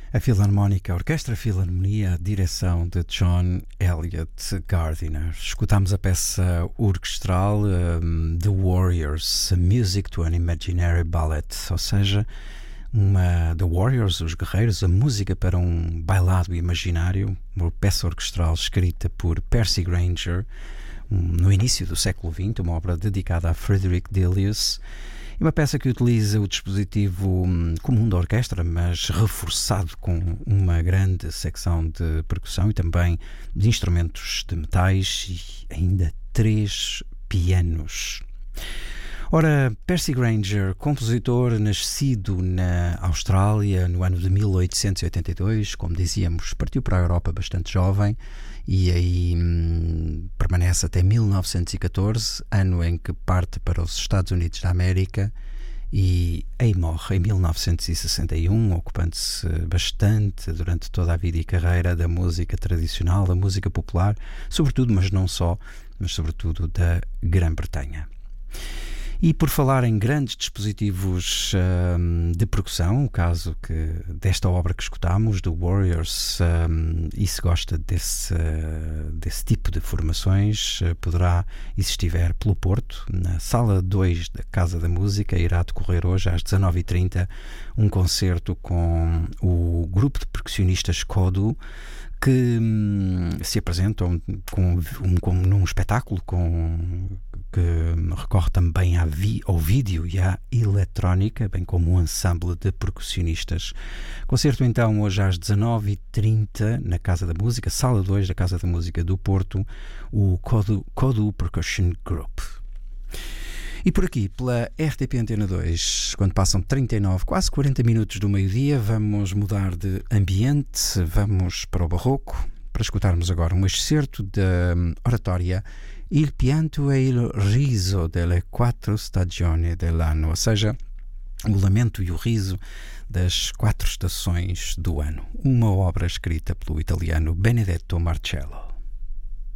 A Filarmónica, a Orquestra Filarmonia, a direção de John Elliott Gardiner. Escutámos a peça orquestral The Warriors, a Music to an Imaginary Ballet, ou seja, The Warriors, os guerreiros, a música para um bailado imaginário, uma peça orquestral escrita por Percy Grainger no início do século XX, uma obra dedicada a Frederick Delius. É uma peça que utiliza o dispositivo comum da orquestra, mas reforçado com uma grande secção de percussão e também de instrumentos de metais e ainda 3 pianos. Ora, Percy Grainger, compositor nascido na Austrália no ano de 1882, como dizíamos, partiu para a Europa bastante jovem e aí permanece até 1914, ano em que parte para os Estados Unidos da América e aí morre em 1961, ocupando-se bastante durante toda a vida e carreira da música tradicional, da música popular, sobretudo, mas não só, mas sobretudo da Grã-Bretanha. E por falar em grandes dispositivos de percussão, o caso desta obra que escutámos, do Warriors, e se gosta desse tipo de formações, poderá, e se estiver pelo Porto, na Sala 2 da Casa da Música, irá decorrer hoje às 19h30 um concerto com o grupo de percussionistas Kodu, que se apresentam num espetáculo que recorre também ao vídeo e à eletrónica, bem como um ensemble de percussionistas. Concerto então hoje às 19h30 na Casa da Música, Sala 2 da Casa da Música do Porto, o Kodu Percussion Group. E por aqui, pela RTP Antena 2, quando passam 39, quase 40 minutos do meio-dia, vamos mudar de ambiente, vamos para o barroco, para escutarmos agora um excerto da oratória Il pianto e il riso delle 4 stagioni dell'anno, ou seja, o lamento e o riso das 4 estações do ano. Uma obra escrita pelo italiano Benedetto Marcello.